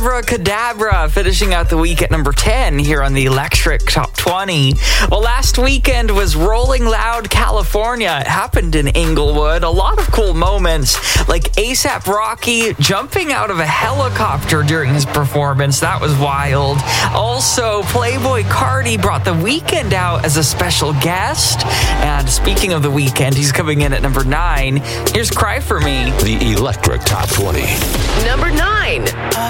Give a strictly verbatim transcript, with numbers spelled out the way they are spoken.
Cadabra finishing out the week at number ten here on the Electric Top twenty. Well, last weekend was Rolling Loud California. It happened in Inglewood. A lot of cool moments, like ASAP Rocky jumping out of a helicopter during his performance. That was wild. Also, Playboy Carti brought The Weeknd out as a special guest. And speaking of The Weeknd, he's coming in at number nine. Here's Cry For Me. The Electric Top twenty. Number nine.